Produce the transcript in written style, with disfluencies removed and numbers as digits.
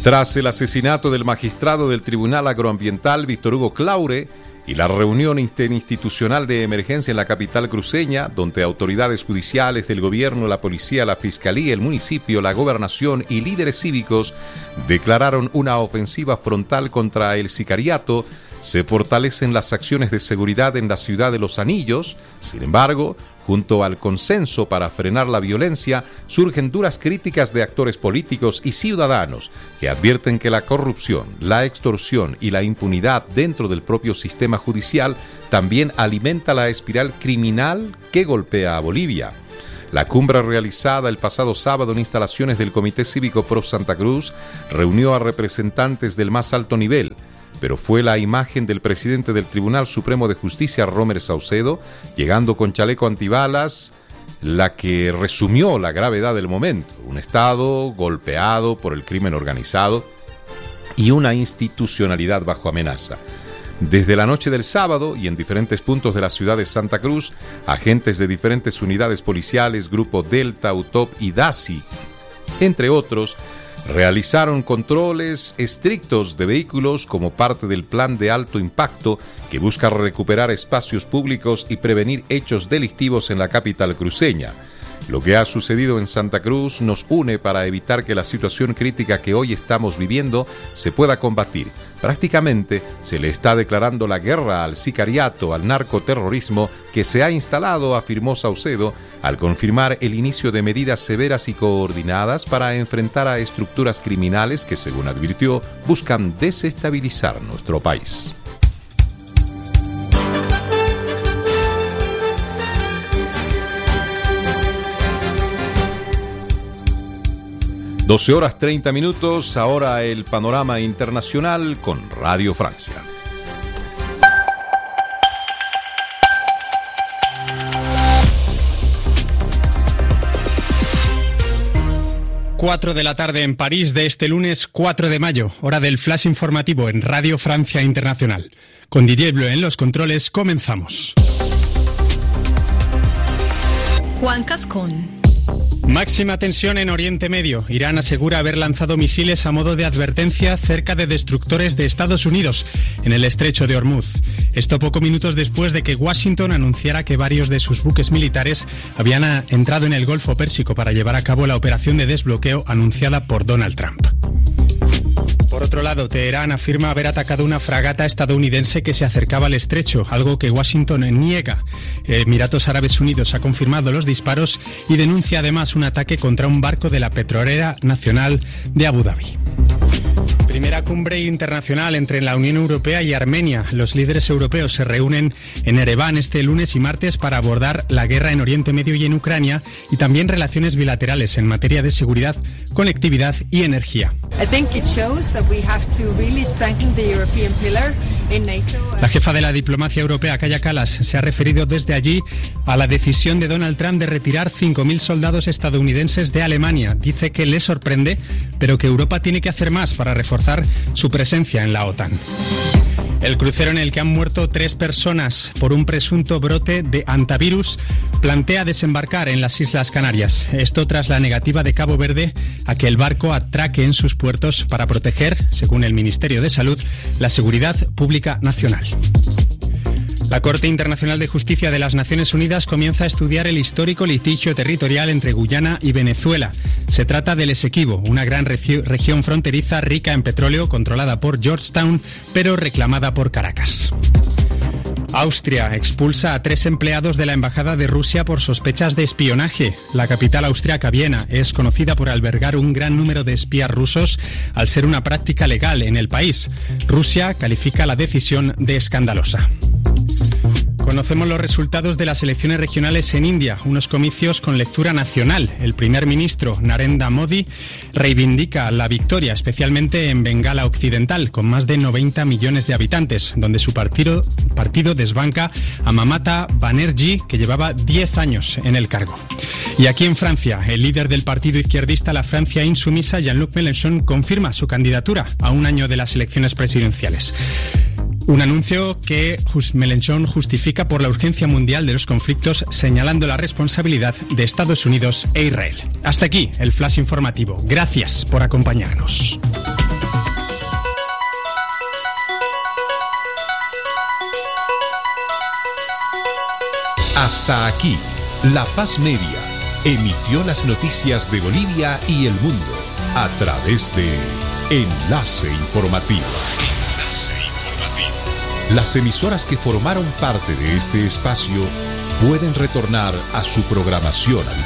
Tras el asesinato del magistrado del Tribunal Agroambiental Víctor Hugo Claure y la reunión interinstitucional de emergencia en la capital cruceña, donde autoridades judiciales del gobierno, la policía, la fiscalía, el municipio, la gobernación y líderes cívicos declararon una ofensiva frontal contra el sicariato, se fortalecen las acciones de seguridad en la ciudad de Los Anillos. Sin embargo, junto al consenso para frenar la violencia, surgen duras críticas de actores políticos y ciudadanos que advierten que la corrupción, la extorsión y la impunidad dentro del propio sistema judicial también alimenta la espiral criminal que golpea a Bolivia. La cumbre realizada el pasado sábado en instalaciones del Comité Cívico Pro Santa Cruz reunió a representantes del más alto nivel, pero fue la imagen del presidente del Tribunal Supremo de Justicia, Romer Saucedo, llegando con chaleco antibalas, la que resumió la gravedad del momento. Un Estado golpeado por el crimen organizado y una institucionalidad bajo amenaza. Desde la noche del sábado y en diferentes puntos de la ciudad de Santa Cruz, agentes de diferentes unidades policiales, Grupo Delta, UTOP y DASI, entre otros, realizaron controles estrictos de vehículos como parte del plan de alto impacto que busca recuperar espacios públicos y prevenir hechos delictivos en la capital cruceña. Lo que ha sucedido en Santa Cruz nos une para evitar que la situación crítica que hoy estamos viviendo se pueda combatir. Prácticamente se le está declarando la guerra al sicariato, al narcoterrorismo que se ha instalado, afirmó Saucedo, al confirmar el inicio de medidas severas y coordinadas para enfrentar a estructuras criminales que, según advirtió, buscan desestabilizar nuestro país. 12:30, ahora el panorama internacional con Radio Francia. Cuatro de la tarde en París de este lunes 4 de mayo, hora del flash informativo en Radio Francia Internacional. Con Didier Bleu en los controles, comenzamos. Juan Cascón. Máxima tensión en Oriente Medio. Irán asegura haber lanzado misiles a modo de advertencia cerca de destructores de Estados Unidos en el estrecho de Hormuz. Esto pocos minutos después de que Washington anunciara que varios de sus buques militares habían entrado en el Golfo Pérsico para llevar a cabo la operación de desbloqueo anunciada por Donald Trump. Por otro lado, Teherán afirma haber atacado una fragata estadounidense que se acercaba al estrecho, algo que Washington niega. Emiratos Árabes Unidos ha confirmado los disparos y denuncia además un ataque contra un barco de la Petrolera Nacional de Abu Dhabi. Primera cumbre internacional entre la Unión Europea y Armenia. Los líderes europeos se reúnen en Ereván este lunes y martes para abordar la guerra en Oriente Medio y en Ucrania y también relaciones bilaterales en materia de seguridad, conectividad y energía. La jefa de la diplomacia europea, Kaja Kallas, se ha referido desde allí a la decisión de Donald Trump de retirar 5.000 soldados estadounidenses de Alemania. Dice que le sorprende, pero que Europa tiene que hacer más para reforzar su presencia en la OTAN. El crucero en el que han muerto 3 personas por un presunto brote de hantavirus plantea desembarcar en las Islas Canarias. Esto tras la negativa de Cabo Verde a que el barco atraque en sus puertos para proteger, según el Ministerio de Salud, la seguridad pública nacional. La Corte Internacional de Justicia de las Naciones Unidas comienza a estudiar el histórico litigio territorial entre Guyana y Venezuela. Se trata del Esequibo, una gran región fronteriza rica en petróleo controlada por Georgetown, pero reclamada por Caracas. Austria expulsa a 3 empleados de la Embajada de Rusia por sospechas de espionaje. La capital austriaca, Viena, es conocida por albergar un gran número de espías rusos al ser una práctica legal en el país. Rusia califica la decisión de escandalosa. Conocemos los resultados de las elecciones regionales en India, unos comicios con lectura nacional. El primer ministro, Narendra Modi, reivindica la victoria, especialmente en Bengala Occidental, con más de 90 millones de habitantes, donde su partido desbanca a Mamata Banerjee, que llevaba 10 años en el cargo. Y aquí en Francia, el líder del partido izquierdista La Francia Insumisa, Jean-Luc Mélenchon, confirma su candidatura a un año de las elecciones presidenciales. Un anuncio que Mélenchon justifica por la urgencia mundial de los conflictos, señalando la responsabilidad de Estados Unidos e Israel. Hasta aquí el flash informativo. Gracias por acompañarnos. Hasta aquí, La Paz Media emitió las noticias de Bolivia y el mundo a través de Enlace Informativo. Las emisoras que formaron parte de este espacio pueden retornar a su programación habitual.